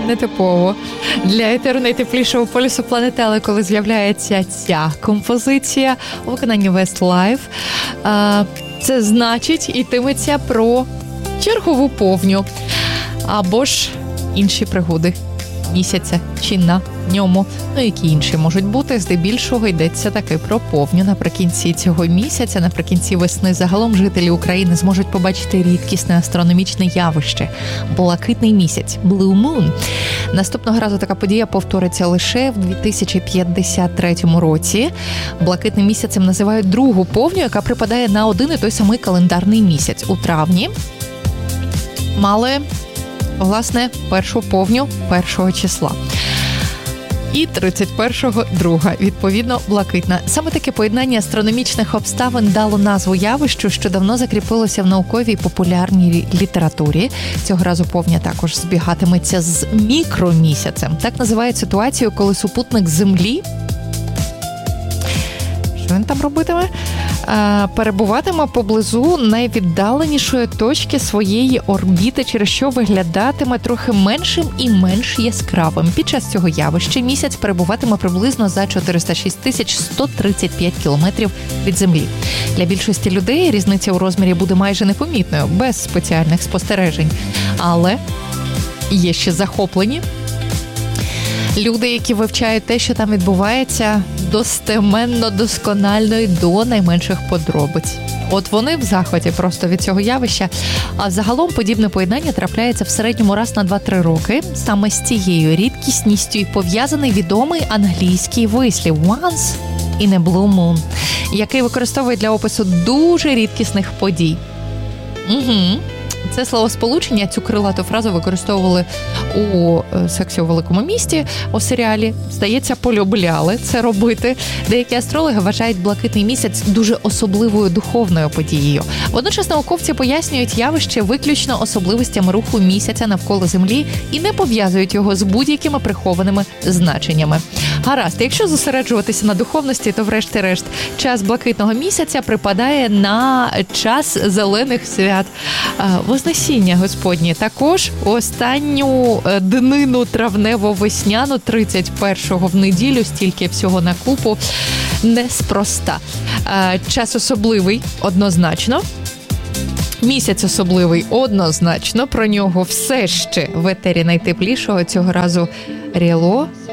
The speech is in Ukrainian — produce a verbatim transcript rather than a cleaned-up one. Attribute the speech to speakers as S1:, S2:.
S1: нетипово для етеру найтеплішого полюсу планети, але коли з'являється ця композиція у виконанні Westlife, це значить йтиметься про чергову повню або ж інші пригоди місяця чи на ньому. Ну, які інші можуть бути. Здебільшого йдеться таки про повню. Наприкінці цього місяця, наприкінці весни, загалом жителі України зможуть побачити рідкісне астрономічне явище – блакитний місяць – Blue Moon. Наступного разу така подія повториться лише в дві тисячі п'ятдесят третьому році. Блакитним місяцем називають другу повню, яка припадає на один і той самий календарний місяць. У травні мали, власне, першу повню першого числа. І тридцять першого друга, відповідно, блакитна. Саме таке поєднання астрономічних обставин дало назву явищу, що давно закріпилося в науковій популярній літературі. Цього разу повня також збігатиметься з мікромісяцем. Так називають ситуацію, коли супутник Землі, що він там робитиме? Перебуватиме поблизу найвіддаленішої точки своєї орбіти, через що виглядатиме трохи меншим і менш яскравим. Під час цього явища місяць перебуватиме приблизно за чотириста шість тисяч сто тридцять п'ять кілометрів від Землі. Для більшості людей різниця у розмірі буде майже непомітною, без спеціальних спостережень. Але є ще захоплені люди, які вивчають те, що там відбувається, достеменно, досконально і до найменших подробиць. От вони в захваті просто від цього явища. А взагалом подібне поєднання трапляється в середньому раз на два-три роки. Саме з цією рідкісністю і пов'язаний відомий англійський вислів «once in a blue moon», який використовують для опису дуже рідкісних подій. Угу. Це словосполучення, цю крилату фразу використовували у «Сексі у великому місті», у серіалі. Здається, полюбляли це робити. Деякі астрологи вважають блакитний місяць дуже особливою духовною подією. Водночас науковці пояснюють явище виключно особливостями руху місяця навколо Землі і не пов'язують його з будь-якими прихованими значеннями. Гаразд, якщо зосереджуватися на духовності, то врешті-решт час блакитного місяця припадає на час зелених свят. Вознесіння Господнє також останню днину травнево-весняну, тридцять першого в неділю, стільки всього на купу, неспроста. Час особливий, однозначно. Місяць особливий, однозначно. Про нього все ще в етері найтеплішого. Цього разу Ріло